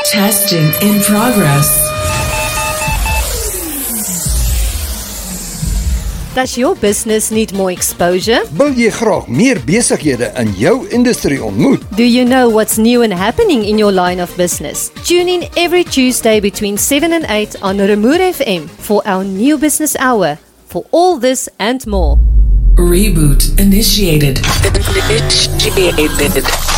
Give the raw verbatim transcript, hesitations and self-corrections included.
Testing in progress. Does your business need more exposure? Wil jy graag meer besighede in jou industrie ontmoet? Do you know what's new and happening in your line of business? Tune in every Tuesday between seven and eight on Remoer F M for our new business hour. For all this and more. Reboot initiated. Initiated.